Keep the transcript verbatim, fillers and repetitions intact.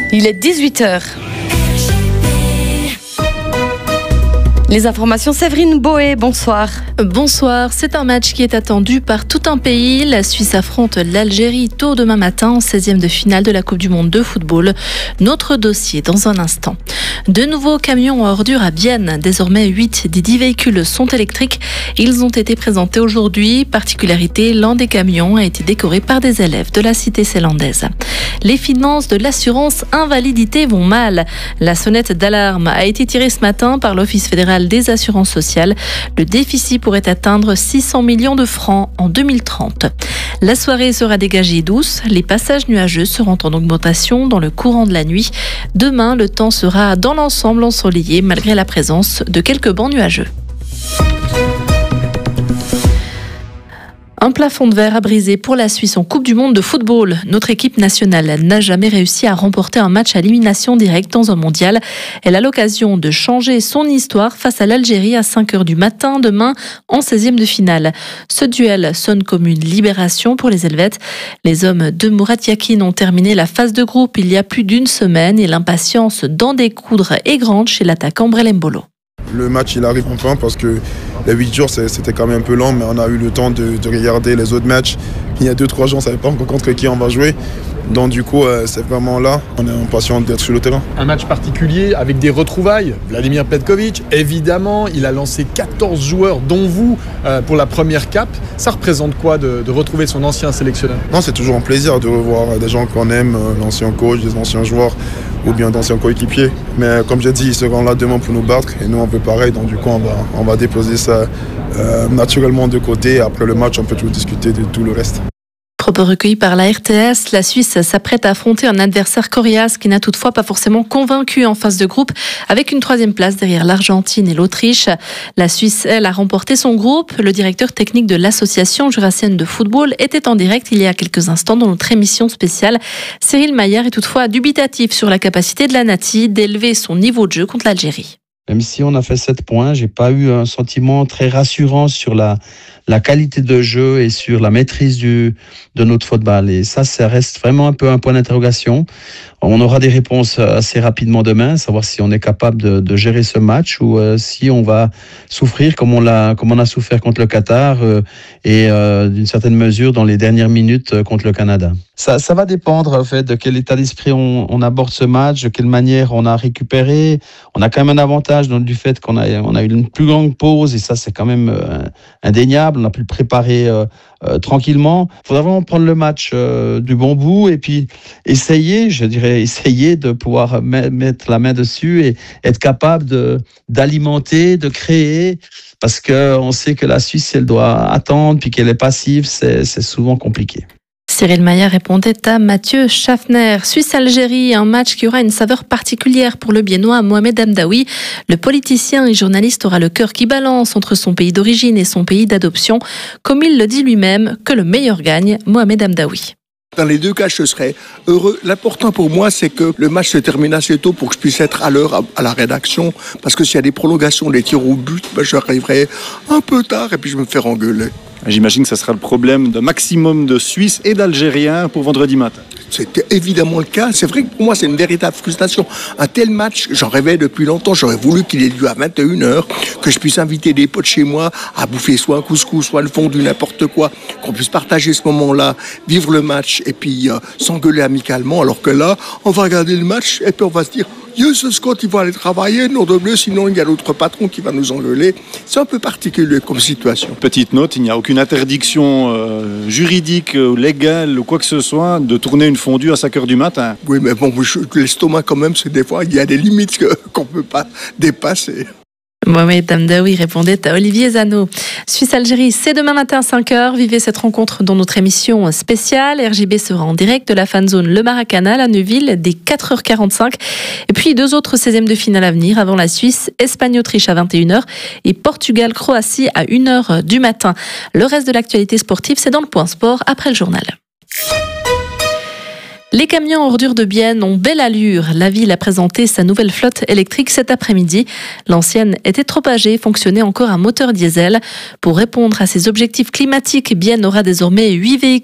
Il est dix-huit heures. Les informations, Séverine Boé, bonsoir. Bonsoir, c'est un match qui est attendu par tout un pays. La Suisse affronte l'Algérie tôt demain matin en seizième de finale de la Coupe du Monde de football. Notre dossier dans un instant. De nouveaux camions à ordures à Bienne. Désormais, huit des dix véhicules sont électriques. Ils ont été présentés aujourd'hui. Particularité, l'un des camions a été décoré par des élèves de la cité zélandaise. Les finances de l'assurance invalidité vont mal. La sonnette d'alarme a été tirée ce matin par l'Office fédéral des assurances sociales. Le déficit pourrait atteindre six cents millions de francs en deux mille trente. La soirée sera dégagée et douce. Les passages nuageux seront en augmentation dans le courant de la nuit. Demain, le temps sera dans l'ensemble ensoleillé malgré la présence de quelques bancs nuageux. Un plafond de verre a brisé pour la Suisse en Coupe du Monde de football. Notre équipe nationale n'a jamais réussi à remporter un match à élimination directe dans un mondial. Elle a l'occasion de changer son histoire face à l'Algérie à cinq heures du matin demain en seizième de finale. Ce duel sonne comme une libération pour les Helvètes. Les hommes de Murat Yakin ont terminé la phase de groupe il y a plus d'une semaine et l'impatience d'en découdre est grande chez l'attaquant Brelem Bolo. Le match il arrive enfin parce que les huit jours c'était quand même un peu lent, mais on a eu le temps de, de regarder les autres matchs. Il y a deux trois jours on ne savait pas encore contre qui on va jouer. Donc du coup euh, c'est vraiment là, on est impatient d'être sur le terrain. Un match particulier avec des retrouvailles. Vladimir Petkovic, évidemment, il a lancé quatorze joueurs dont vous euh, pour la première cape. Ça représente quoi de, de retrouver son ancien sélectionneur? Non, c'est toujours un plaisir de revoir des gens qu'on aime, l'ancien coach, des anciens joueurs ou bien d'anciens coéquipiers. Mais comme j'ai dit, ils seront là demain pour nous battre et nous on veut pareil. Donc du coup on va, on va déposer ça euh, naturellement de côté. Après le match on peut toujours discuter de tout le reste. Propos recueillis par la R T S, la Suisse s'apprête à affronter un adversaire coriace qui n'a toutefois pas forcément convaincu en phase de groupe, avec une troisième place derrière l'Argentine et l'Autriche. La Suisse, elle, a remporté son groupe. Le directeur technique de l'association jurassienne de football était en direct il y a quelques instants dans notre émission spéciale. Cyril Maillard est toutefois dubitatif sur la capacité de la Nati d'élever son niveau de jeu contre l'Algérie. Même si on a fait sept points, j'ai pas eu un sentiment très rassurant sur la, la qualité de jeu et sur la maîtrise du, de notre football. Et ça, ça reste vraiment un peu un point d'interrogation. On aura des réponses assez rapidement demain, savoir si on est capable de, de gérer ce match ou euh, si on va souffrir comme on l'a, comme on a souffert contre le Qatar euh, et euh, d'une certaine mesure dans les dernières minutes euh, contre le Canada. Ça, ça va dépendre en fait de quel état d'esprit on, on aborde ce match, de quelle manière on a récupéré. On a quand même un avantage dans, du fait qu'on a, on a eu une plus longue pause et ça c'est quand même euh, indéniable. On a pu le préparer euh, euh, tranquillement. Il faudra vraiment prendre le match euh, du bon bout et puis essayer, je dirais, essayer de pouvoir mettre la main dessus et être capable de, d'alimenter, de créer, parce qu'on sait que la Suisse, si elle doit attendre puis qu'elle est passive, c'est, c'est souvent compliqué. Cyril Maillard répondait à Mathieu Schaffner. Suisse-Algérie, un match qui aura une saveur particulière pour le Biennois Mohamed Hamdaoui. Le politicien et journaliste aura le cœur qui balance entre son pays d'origine et son pays d'adoption. Comme il le dit lui-même, que le meilleur gagne, Mohamed Hamdaoui. Dans les deux cas, je serais heureux. L'important pour moi, c'est que le match se termine assez tôt pour que je puisse être à l'heure à la rédaction. Parce que s'il y a des prolongations, des tirs au but, ben j'arriverai un peu tard et puis je me fais engueuler. J'imagine que ça sera le problème d'un maximum de Suisses et d'Algériens pour vendredi matin. C'était évidemment le cas. C'est vrai que pour moi, c'est une véritable frustration. Un tel match, j'en rêvais depuis longtemps. J'aurais voulu qu'il ait lieu à vingt et une heures, que je puisse inviter des potes chez moi à bouffer soit un couscous, soit le fondu, n'importe quoi, qu'on puisse partager ce moment-là, vivre le match et puis euh, s'engueuler amicalement. Alors que là, on va regarder le match et puis on va se dire Dieu, ce Scott, il va aller travailler, non de bleu, sinon il y a l'autre patron qui va nous engueuler. C'est un peu particulier comme situation. Petite note, il n'y a aucune interdiction euh, juridique, ou légale ou quoi que ce soit de tourner une fondue à cinq heures du matin. Oui, mais bon, l'estomac quand même, c'est des fois, il y a des limites que, qu'on ne peut pas dépasser. Mohamed Hamdaoui répondait à Olivier Zano. Suisse-Algérie, c'est demain matin à cinq heures. Vivez cette rencontre dans notre émission spéciale. R J B sera en direct de la fan zone Le Maracana à Neuville dès quatre heures quarante-cinq. Et puis deux autres seizièmes de finale à venir avant la Suisse, Espagne-Autriche à vingt et une heures et Portugal-Croatie à une heure du matin. Le reste de l'actualité sportive, c'est dans le Point Sport après le journal. Les camions ordures de Bienne ont belle allure. La ville a présenté sa nouvelle flotte électrique cet après-midi. L'ancienne était trop âgée et fonctionnait encore à moteur diesel. Pour répondre à ses objectifs climatiques, Bienne aura désormais huit véhicules